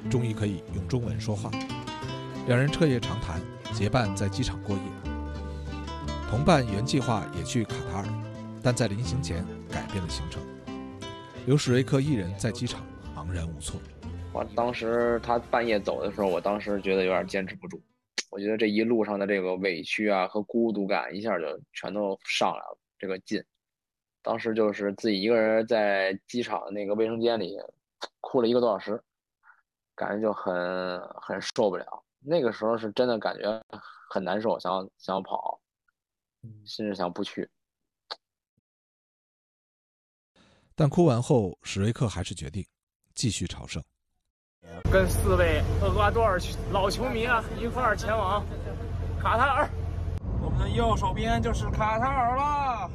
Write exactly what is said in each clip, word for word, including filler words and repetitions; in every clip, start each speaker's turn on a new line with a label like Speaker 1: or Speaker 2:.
Speaker 1: 终于可以用中文说话。两人彻夜长谈，结伴在机场过夜。同伴原计划也去卡塔尔，但在临行前改变了行程，留史瑞克一人在机场茫然无措。
Speaker 2: 我当时他半夜走的时候，我当时觉得有点坚持不住。我觉得这一路上的这个委屈啊和孤独感一下就全都上来了，这个劲。当时就是自己一个人在机场那个卫生间里哭了一个多小时，感觉就很很受不了。那个时候是真的感觉很难受，想想跑，甚至想不去。
Speaker 1: 但哭完后，史瑞克还是决定继续朝圣。
Speaker 3: 跟四位厄瓜多尔老球迷啊一块儿前往卡塔尔。我们的右手边就是卡塔尔了。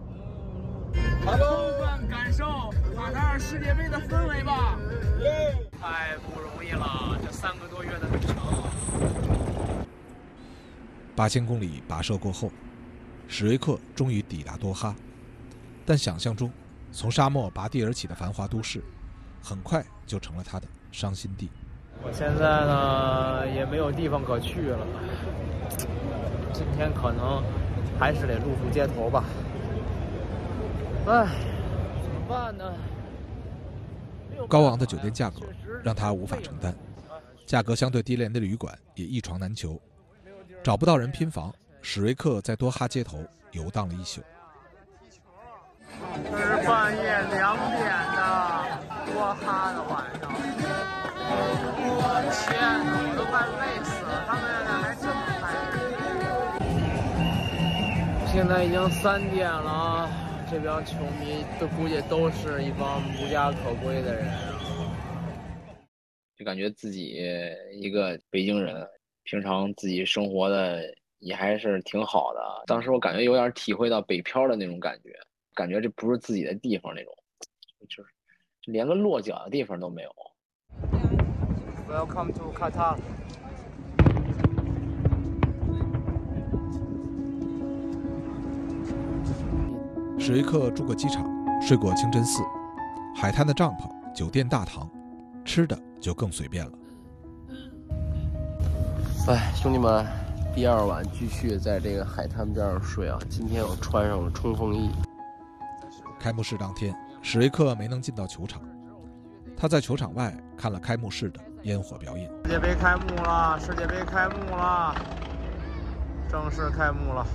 Speaker 3: 充分感受卡塔尔世界杯的氛围吧。太不容易了，这三个多月的旅程。
Speaker 1: 八千公里跋涉过后，史瑞克终于抵达多哈。但想象中从沙漠拔地而起的繁华都市，很快就成了他的伤心地。
Speaker 3: 我现在呢也没有地方可去了，今天可能还是得露宿街头吧。唉，怎么办呢？
Speaker 1: 高昂的酒店价格让他无法承担，价格相对低廉的旅馆也一床难求，找不到人拼房，史瑞克在多哈街头游荡了一宿。
Speaker 3: 这是半夜两点的多哈的晚上，我天哪，我都快累死了，他们还这么嗨。现在已经三点了，这帮球迷都估计都是一帮无家可归的人啊。
Speaker 2: 就感觉自己一个北京人，平常自己生活的也还是挺好的。当时我感觉有点体会到北漂的那种感觉。感觉这不是自己的地方那种，就是连个落脚的地方都没有。
Speaker 3: Welcome to Qatar。
Speaker 1: 史瑞克住过机场，睡过清真寺，海滩的帐篷、酒店大堂，吃的就更随便了。
Speaker 4: 哎，兄弟们，第二晚继续在这个海滩边上睡啊！今天我穿上了冲锋衣。
Speaker 1: 开幕式当天，史瑞克没能进到球场，他在球场外看了开幕式的烟火表演。
Speaker 3: 世界杯开幕了，世界杯开幕了，正式开幕了。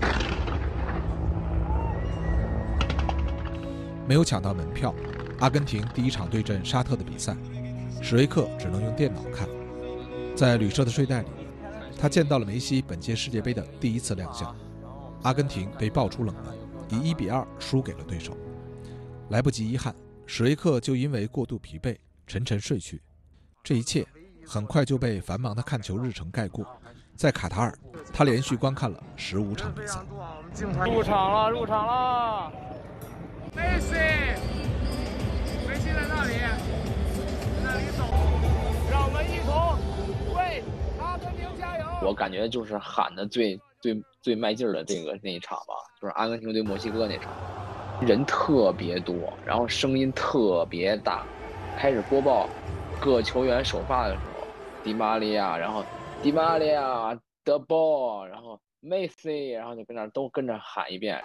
Speaker 1: 没有抢到门票，阿根廷第一场对阵沙特的比赛，史瑞克只能用电脑看。在旅社的睡袋里，他见到了梅西本届世界杯的第一次亮相。阿根廷被爆出冷门，以一比二输给了对手。来不及遗憾，史瑞克就因为过度疲惫沉沉睡去。这一切很快就被繁忙的看球日程盖过。在卡塔尔，他连续观看了十五场比赛。
Speaker 3: 入场了，入场了！梅西，梅西在那里，在那里走，让我们一同为阿根廷加油！
Speaker 2: 我感觉就是喊的最最最卖劲儿的这个那一场吧，就是阿根廷对墨西哥那场。人特别多，然后声音特别大。开始播报各球员首发的时候，迪玛利亚，然后迪玛利亚的 ball， 然后梅西，然后就跟那都跟着喊一遍。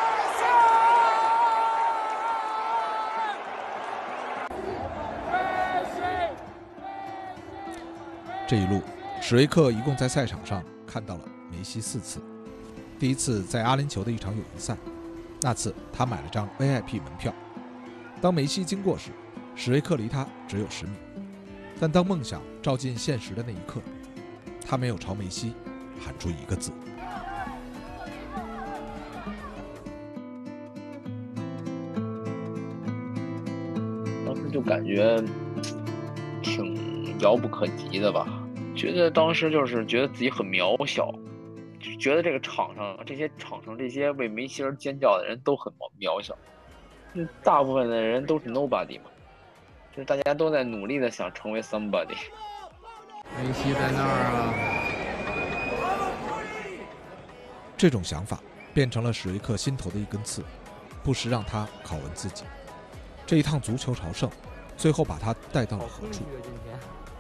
Speaker 1: 这一路，史瑞克一共在赛场上看到了梅西四次。第一次在阿联酋的一场友谊赛。那次他买了张 V I P 门票，当梅西经过时，史瑞克离他只有十米，但当梦想照进现实的那一刻，他没有朝梅西喊出一个字。
Speaker 2: 当时就感觉挺遥不可及的吧，觉得当时就是觉得自己很渺小。觉得这个场上这些场上这些为梅西而尖叫的人都很渺小，就大部分的人都是 nobody 嘛，就是大家都在努力的想成为 somebody。
Speaker 3: 梅西在那儿啊！
Speaker 1: 这种想法变成了史瑞克心头的一根刺，不时让他拷问自己：这一趟足球朝圣，最后把他带到了何处？